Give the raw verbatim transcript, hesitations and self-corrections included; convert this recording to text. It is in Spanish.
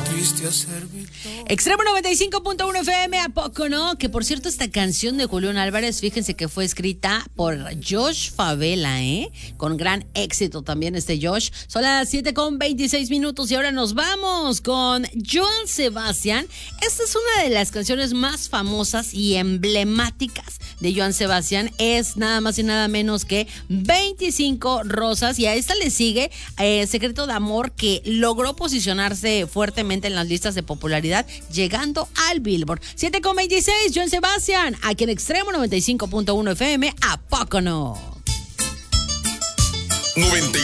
Extremo noventa y cinco punto uno F M, ¿a poco no? Que por cierto, esta canción de Julián Álvarez, fíjense que fue escrita por Josh Favela, ¿eh? Con gran éxito también este Josh. Son las siete con veintiséis minutos y ahora nos vamos con Joan Sebastián. Esta es una de las canciones más famosas y emblemáticas de Joan Sebastián. Es nada más y nada menos que veinticinco rosas, y a esta le sigue eh, Secreto de Amor, que logró posicionarse fuertemente en las listas de popularidad, llegando al Billboard. siete con veintiséis, Joan Sebastián, aquí en Extremo noventa y cinco punto uno F M, ¿a poco no? noventa y